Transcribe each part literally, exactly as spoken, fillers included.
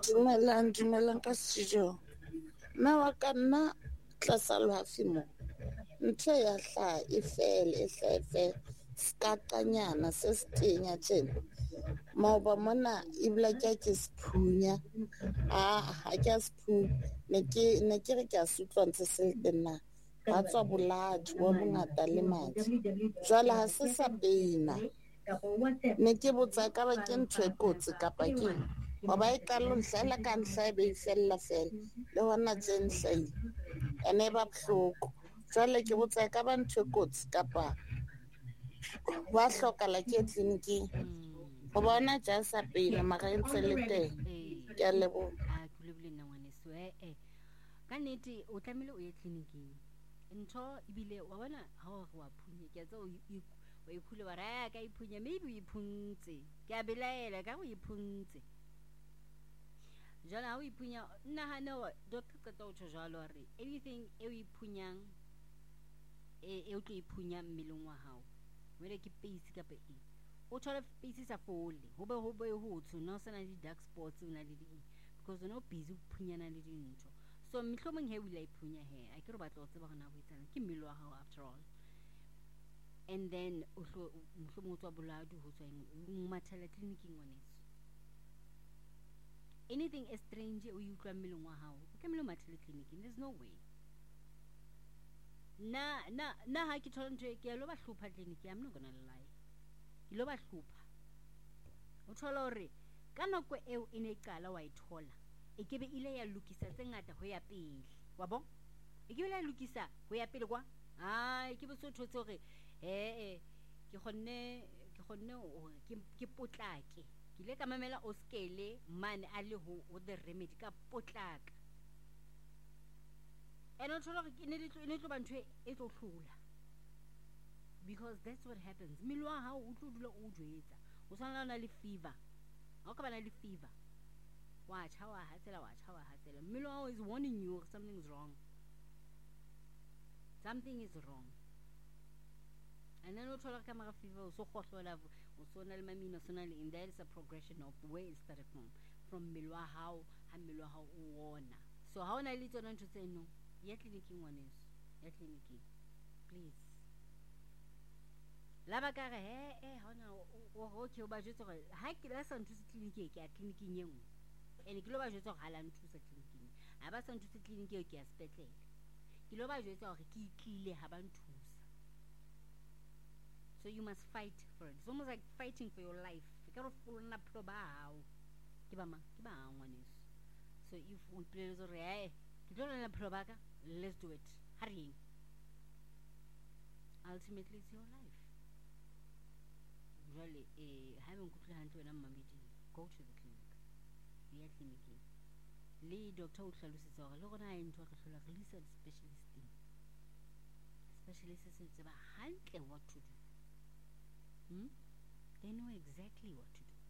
Dumelang, dumelang ka studio. Na wa ka nna tlasa lehafi mo. Ntho ya hlaha e fele e hlaha e fele. Sekaqanyana se se tenya tjena. Maoba mona ebile ke a ke sephunya. Ah, ha ke a sephunya. Ne ke ne ke re ke a se utlwa ntse se le teng na. Ba tswa bolatu bo bongata le madi. Jwale ha se sa peina. Ne ke botsa ka ba ke ntho e kotsi kapa ke hoba e qalo nhlahela ka ntlha e be e fella fela le hona tje nhlahile ene ba bohloko. Jwale ke botsa ka ba ntho e kotsi kapa wa hlokala ke tleliniking ho bona ja sa peina mara e ntse le teng. Ke a leboha. A ke lebile nna ngwaneso eh eh ka nnete o tlamehile o ye tleliniking ntho ebile wa bona ha o re wa phunye ke a tsa o o ikhule wa ra ka iphunya maybe o iphuntse ke a belaela ka o iphuntse jalo ha o iphunya nahana wa doctor ka tlo tjho jalo re anything e o iphunyang e e o tlo iphunya mmeleng wa hao wele ke pace ka pe e o thola pace sa fole ho be ho be ho tsho no sana di dark spots una le di because no busy o phunyana le dintho so mhlomong he wila iphunya he a ke re batla o tseba gona go itsana ke mmele wa hao after all and then o hlo mhlomong o tswa boladu ho tswa eng mathela tleliniking ngwaneso anything is strange o utlwa mmeleng wa hao o ke mmele mathela tleliniking there's no way na na na ha ke thola ntwe ke lo ba hlopha clinic I'm not gonna lie ke lo ba hlopha o thola hore ka nako eo e ne qala wa ithola e kebe ile ya lokisa tse ngata ho ya pele wa bo e kebe ile ya lokisa ho ya pele kwa ah e kebe so thotse hore eh eh ke khonne ke khonne ke ke potlake ke ile ka mamela o skele mane a le ho the remedy ka potlaka eno thola ke ne le ne tlo ba ntwe e tlo hlola because that's what happens milwa ha o tlo dula o jwetsa o sana na le fever ha o ka bana le fever wa chawa ha tsela wa chawa ha tsela milwa is warning you something is wrong something is wrong and then o thola ka mara fever o so khohlola o so na le mamina so na le in there is a progression of where it started from from milwa how ha milwa how o wona so ha ona le tsona ntho tseno ya tleliniking ngwaneso ya tleliniking please la ba ka re he eh ha ona o okay o ba jwetsa gore ha ke la sa nthusa tleliniking ke ya tleliniking engwe ene ke lo ba jwetsa gore ha la nthusa tleliniking ha ba sa nthusa tleliniking ke ya sepetlele ke lo ba jwetsa gore ke itlile ha ba nthusa so you must fight for it it's almost like fighting for your life ka re fulna phlo ba hao ke ba ma ke ba ngwaneso so if we play zo re eh ke tlo lena phlo ba ka let's do it hurry ultimately it's your life really eh ha beng kutla hantle wena mmamedi go to the clinic ya clinic le doctor o tlhalositse gore le gona a ntwa re hlola re lisa specialist specialist se tseba hantle what to do hmm they know exactly what to do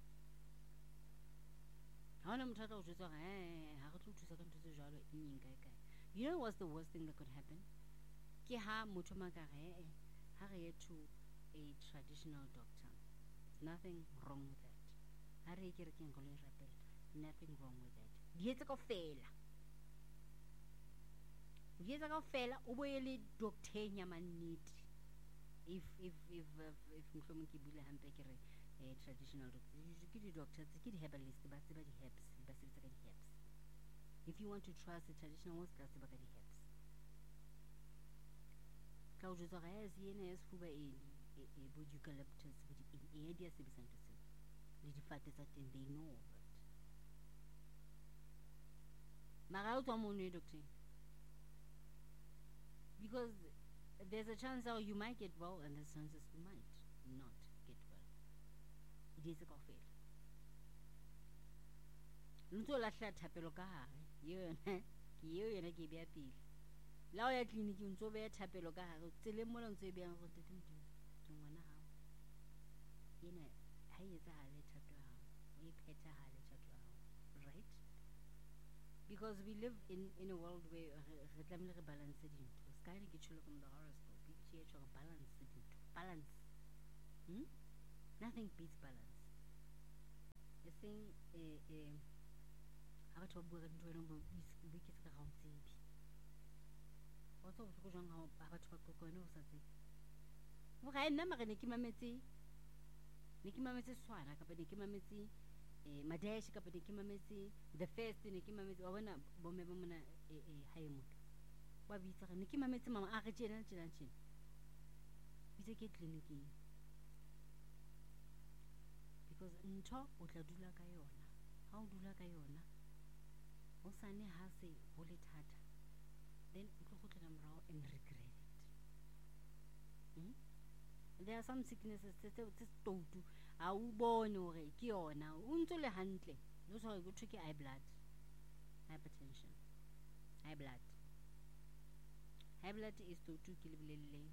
ha ona motho a tla o jwetsa gore eh ha re tlo thusa ka ntho tse jalo eng kae kae you know what's the worst thing that could happen ke ha motho makare eh ha re to a traditional doctor nothing wrong with that ha re ke re ke ngolo e rapela nothing wrong with that di etsa ka fela di etsa ka fela o boele doctor nya mannete if if if if mhlomong ke bile hampe ke re eh traditional doctor ke di doctors ke di herbalist ba tseba di herbs ba sebetsa ka di herbs if you want to trust the traditional ones ka tseba ka di herbs ka o jwetsa ga ya siena ya sefuba e e bo eucalyptus bo di e dia sebetsa ntse se le difate tsa teng they know that mara o tswa mo no doctor because there's a chance that you might get well and there's chances you might not get well it is a coffee ntso la hla thapelo ka hare yona ke yo yena ke bea pele la o ya tleliniking ntso be thapelo ka hare tsele mona ntso e beang go tete motho ke ngwana hao ena ha etsa ha le thato hao o iphetha ha le thato hao right because we live in in a world where re tlamehile re balance dintho ska re ke tsholo from the horoscope ke tshie tsholo balance dintho balance hmm nothing beats balance I think eh eh ha batho ba bua ka dintho wena bo iketse ka ga o tsebe wa tswa botlhoko jwang ha batho ba qoqa wena o sa tsebe mo ga nna mare ne ke mametse ne ke mametse Setswana kapa ne ke mametse eh Madesh kapa ne ke mametse The First ne ke mametse wa bona bomme ba mona eh hae mo wa bitsa ne ke mametse mama a re tjena tjena tjena bitse ke clinic-ing because ntho o tla dula ka yona ha o dula ka yona o sane ha se ho le thata then o tlo go tla morao and regret it. Hmm? There are some sicknesses tse tse toutu ha o bone hore ke yona o ntse le hantle lo so go thwe ke high blood hypertension high blood high blood is toutu ke le bolelle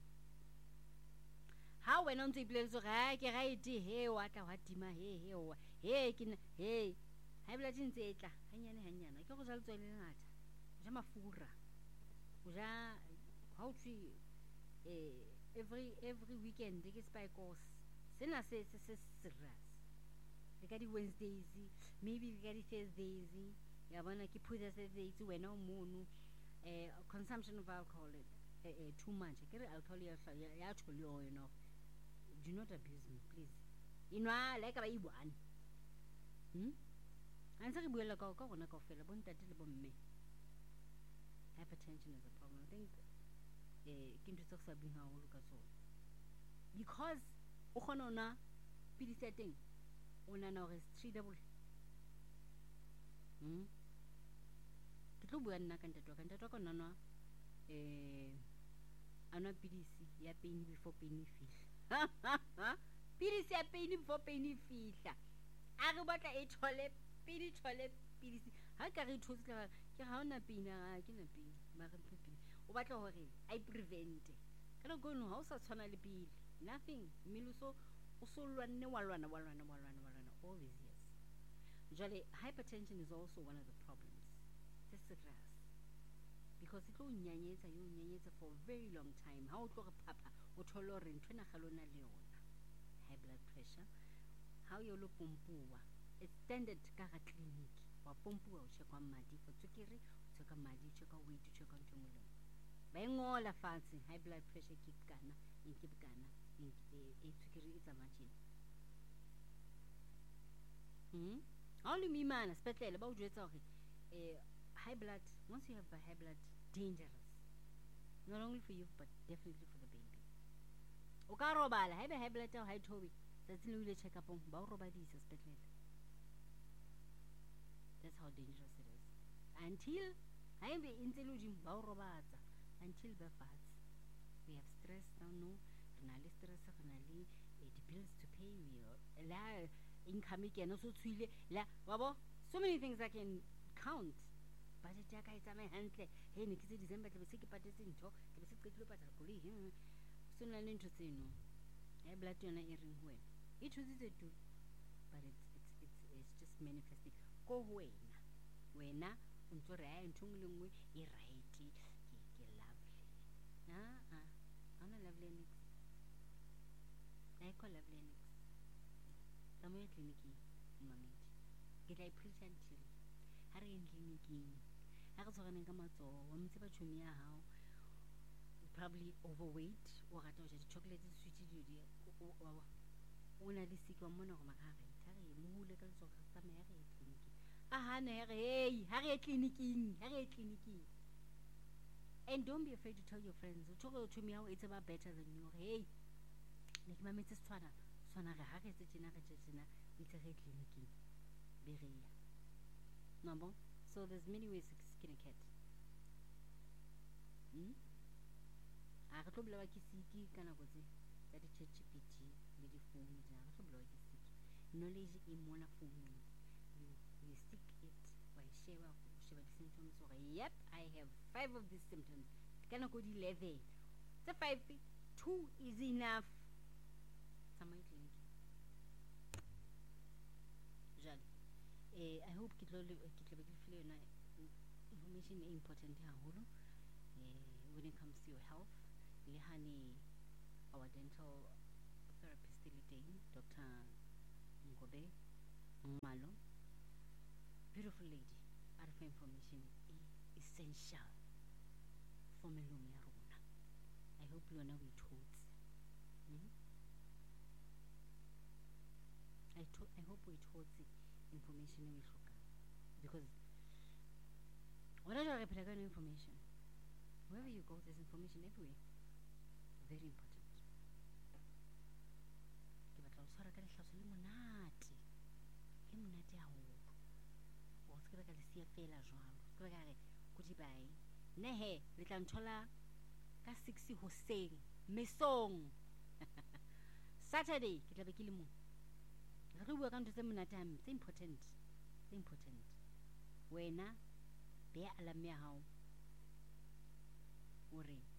ha wena o ntse ipleletse ga ke right he wa tla wa tima he he wa he ke he high blood ntse etla hanyane hanyane ke go ja letswele le ngata ja mafura o ja ha o tshwi eh every every weekend ke spy course sena se se se serious le ka di Wednesdays maybe le ka di Thursdays ya bona ke put as days wena o mono eh consumption of alcohol eh, eh too much ke re alcohol ya ya tsholo you know do not abuse me please inwa like ba ibwane hm anse re buela ka ka gona ka ofela bontate le bomme hypertension is a problem. I think eh ke ntse tsa bing ha ho ka tsona because o khona ona pidisi ya teng ona na re treatable hm ke tlo bua nna ka ntatwa ka ntatwa ka nna eh ana pidisi ya pain before pain fihla pidisi ya pain before pain fihla a re batla e thole pidi thole pidisi ha ka re thotse ka ke ha ona pina ke na pina ba re pina o batla hore I prevent ka le gono ha o sa tshwana le pele nothing miluso o so lwanne wa lwana wa lwana wa lwana wa lwana all these years jale hypertension is also one of the problems it's serious because it will nyanyetsa you nyanyetsa for a very long time how tlo re papa o tholo re ntwena galona le yona high blood pressure how you lo pompuwa it's standard ka ga clinic wa pompuwa o check on madi for tsukiri o check on madi check on weight check on tumulong ba ngola fatse high blood pressure ke kana in ke kana in e tsukiri it's a machine hmm all me man spetlele ba o jwetsa hore eh high blood once you have a high blood dangerous not only for you but definitely for the baby o ka robala ha high blood ya high thobi that's no ile check up on ba o robadisa spetlele that's how dangerous it is until ha ebe intse lo di ba o robatsa until the fats we have stress now no rena le stress rena le the bills to pay we la income ke no so tshwile la wabo so many things I can count budget ya ka itsa me hantle he ne ke se December ke be se ke patetse ntho ke be se qetile patala koloi so nna le ntho tseno high blood yona e reng ho wena e thusitse tu but it's it's it's it's just manifesting go wena wena o ntse re a ntho ngwe ngwe e right ke ke lovely ah ah ana lovely next ai ko lovely next tamo clinic mamedi ke tla preach until ha re in clinic ha re tsoganeng ka matso wa mtse ba tshumi ya hao probably overweight o rata ho ja chocolate sweet di wa ona le siko mona go makare thare mo hule ka tsoga tsa me ya re clinic aha ne re hey ha re clinicing ha re clinicing and don't be afraid to tell your friends o tshoko tshumi ya it's about better than you hey ne ke mametse Setswana Setswana re ha re tse tsena re tse tsena itse re clinicing be re ya no bon so there's many ways to skin a cat hmm a re tlo bla ke siki kana go tse tsa di G P T le di phone ja re tlo bla ke siki knowledge e mona phone you you stick it by share share the symptoms or yep I have five of these symptoms kana go di eleven the five two is enough samai clinic jale eh I hope ke tlo ke tlo be ke file yona information is important haholo eh when it comes to your health le hani our dental therapist le Doctor Ngobe Malo beautiful lady a re fa information e essential for melong ya rona. I hope le yona o e thotse. Mm? I, to I hope o e thotse information e o e hlokang, because whatever you phela ka yona information, wherever you go there's information everywhere. Very important. Ke batla o tshwara ka lehlaso le monate, le monate haholo. O se ka ka le sia fela jwalo. Se ka re kuthi bye. Nehe le tla nthola ka six hoseng mesong. Saturday ke tla be ke le mo. Re bua ka ntho tse monate hampe, tse important, tse important. Wena be alarm ya hao hore